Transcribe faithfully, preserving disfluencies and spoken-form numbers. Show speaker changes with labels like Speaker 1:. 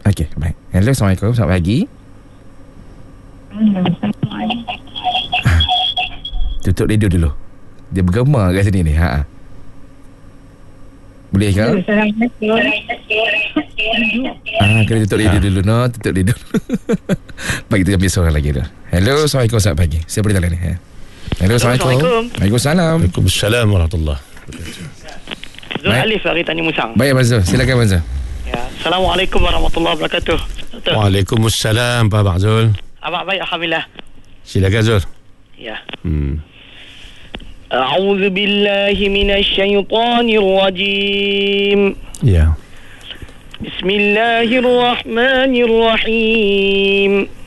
Speaker 1: Okey, baik. Hello, Assalamualaikum. Selamat pagi. Ha. Tutup radio dulu. Dia bergema kat sini ni. Ha. Boleh ke? Ah, kena tutup radio dulu. No, tutup radio. Baik, kita ambil seorang lagi tu. Hello, Assalamualaikum. Selamat pagi. Saya boleh tanya ni. Ha. Hello, Assalamualaikum. Waalaikumsalam.
Speaker 2: Waalaikumsalam warahmatullahi.
Speaker 3: Zul Alif dari Tani Musang.
Speaker 1: Baik, Abang Zul. Silakan, Abang Zul.
Speaker 3: Ya. Assalamualaikum warahmatullahi wabarakatuh. Betul.
Speaker 2: Waalaikumsalam, Pak Abang Zul.
Speaker 3: Abang baik, alhamdulillah.
Speaker 2: Silakan Zul.
Speaker 3: Ya.
Speaker 2: Hmm.
Speaker 3: A'udzu billahi minasyaitonir rajim.
Speaker 2: Ya.
Speaker 3: Bismillahirrahmanirrahim.